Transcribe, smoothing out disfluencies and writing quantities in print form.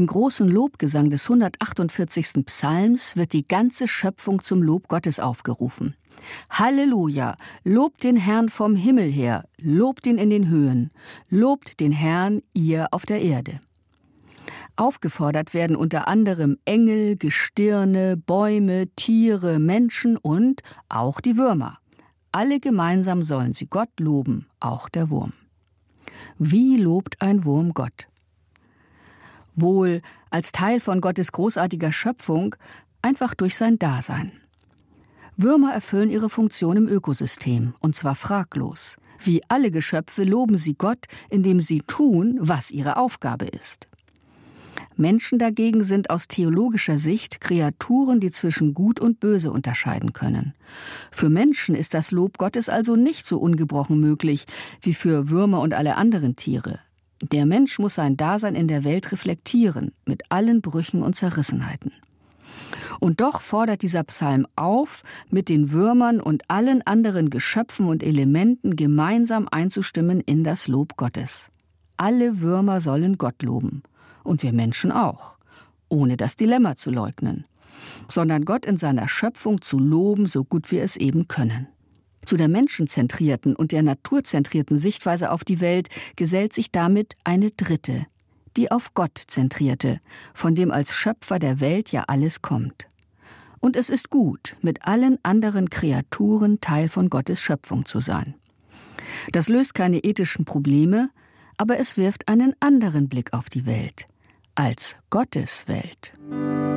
Im großen Lobgesang des 148. Psalms wird die ganze Schöpfung zum Lob Gottes aufgerufen. Halleluja! Lobt den Herrn vom Himmel her, lobt ihn in den Höhen, lobt den Herrn, ihr auf der Erde. Aufgefordert werden unter anderem Engel, Gestirne, Bäume, Tiere, Menschen und auch die Würmer. Alle gemeinsam sollen sie Gott loben, auch der Wurm. Wie lobt ein Wurm Gott? Wohl als Teil von Gottes großartiger Schöpfung, einfach durch sein Dasein. Würmer erfüllen ihre Funktion im Ökosystem, und zwar fraglos. Wie alle Geschöpfe loben sie Gott, indem sie tun, was ihre Aufgabe ist. Menschen dagegen sind aus theologischer Sicht Kreaturen, die zwischen Gut und Böse unterscheiden können. Für Menschen ist das Lob Gottes also nicht so ungebrochen möglich wie für Würmer und alle anderen Tiere. Der Mensch muss sein Dasein in der Welt reflektieren, mit allen Brüchen und Zerrissenheiten. Und doch fordert dieser Psalm auf, mit den Würmern und allen anderen Geschöpfen und Elementen gemeinsam einzustimmen in das Lob Gottes. Alle Würmer sollen Gott loben. Und wir Menschen auch, ohne das Dilemma zu leugnen, sondern Gott in seiner Schöpfung zu loben, so gut wir es eben können. Zu der menschenzentrierten und der naturzentrierten Sichtweise auf die Welt gesellt sich damit eine dritte, die auf Gott zentrierte, von dem als Schöpfer der Welt ja alles kommt. Und es ist gut, mit allen anderen Kreaturen Teil von Gottes Schöpfung zu sein. Das löst keine ethischen Probleme, aber es wirft einen anderen Blick auf die Welt, als Gottes Welt.